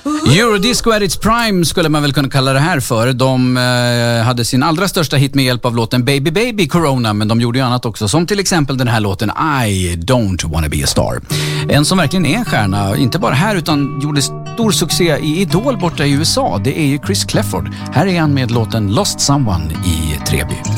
Eurodisco at its prime skulle man väl kunna kalla det här för. De hade sin allra största hit med hjälp av låten Baby Baby Corona, men de gjorde ju annat också, som till exempel den här låten I Don't Wanna Be a Star. En som verkligen är en stjärna, inte bara här utan gjorde stor succé i Idol borta i USA, det är ju Chris Clefford. Här är han med låten Lost Someone i Treby.